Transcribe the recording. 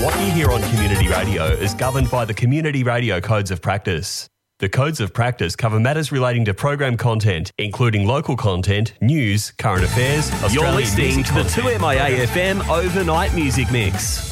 What you hear on community radio is governed by the Community Radio Codes of Practice. The Codes of Practice cover matters relating to program content, including local content, news, current affairs, Australian You're listening music to the content. 2MIA FM Overnight Music Mix.